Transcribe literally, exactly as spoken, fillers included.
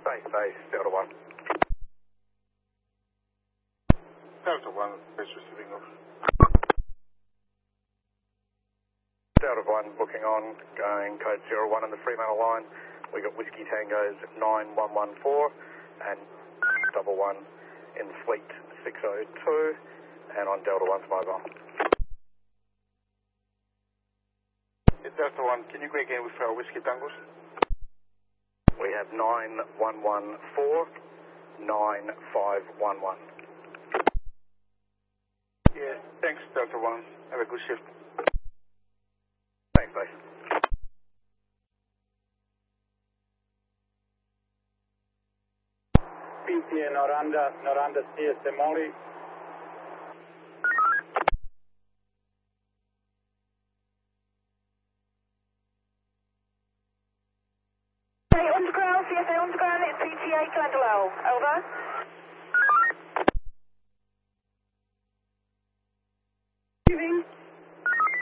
Base, base, Delta one. Delta one, base receiving off. Delta one, booking on, going code zero one in the Fremantle line. We got Whiskey Tango's nine one one four and double one in Fleet six oh two and on Delta one's mobile. Delta one, can you go again with uh, Whiskey Tangos? We have nine one one four, nine five one one. Yeah, thanks Delta one. Have a good shift. Thanks, base. P T A Noranda, Noranda C S M Oli. Underground, C S A Underground, it's P T A Glendale, over.